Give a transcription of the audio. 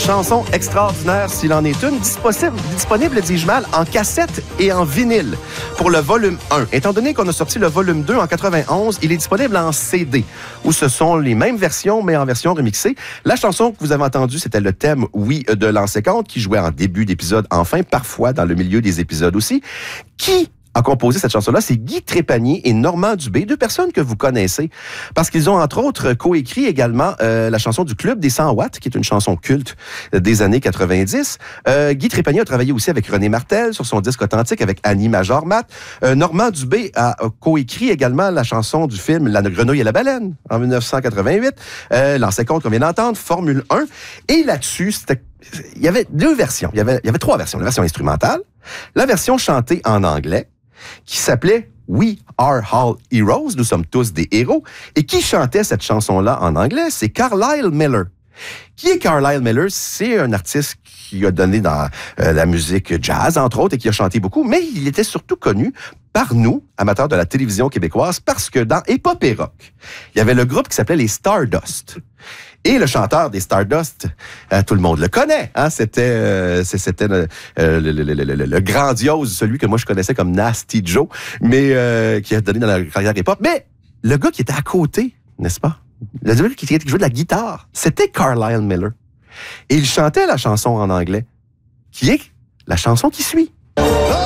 chanson extraordinaire s'il en est une, disponible, dis-je mal, en cassette et en vinyle pour le volume 1. Étant donné qu'on a sorti le volume 2 en 91, il est disponible en CD, où ce sont les mêmes versions, mais en version remixée. La chanson que vous avez entendue, c'était le thème « Oui » de l'an 50, qui jouait en début d'épisode, enfin, parfois dans le milieu des épisodes aussi. Qui a composé cette chanson-là? C'est Guy Trépanier et Normand Dubé, deux personnes que vous connaissez, parce qu'ils ont, entre autres, coécrit également la chanson du Club des 100 watts, qui est une chanson culte des années 90. Guy Trépanier a travaillé aussi avec René Martel sur son disque authentique avec Annie Major-Matt. Normand Dubé a coécrit également la chanson du film La Grenouille et la Baleine, en 1988. L'an 50 qu'on vient d'entendre, Formule 1. Et là-dessus, il y avait deux versions. Il y avait trois versions. La version instrumentale, la version chantée en anglais, qui s'appelait We Are All Heroes, nous sommes tous des héros. Et qui chantait cette chanson-là en anglais? C'est Carlisle Miller. Qui est Carlisle Miller? C'est un artiste qui a donné dans la musique jazz, entre autres, et qui a chanté beaucoup, mais il était surtout connu par nous, amateurs de la télévision québécoise, parce que dans Épopée Rock, il y avait le groupe qui s'appelait les Stardust. Et le chanteur des Stardust, tout le monde le connaît, hein? C'était le grandiose, celui que moi je connaissais comme Nasty Joe, mais qui a donné dans la carrière hip-hop. Mais le gars qui était à côté, n'est-ce pas? Le gars qui jouait de la guitare, c'était Carlisle Miller. Et il chantait la chanson en anglais, qui est la chanson qui suit.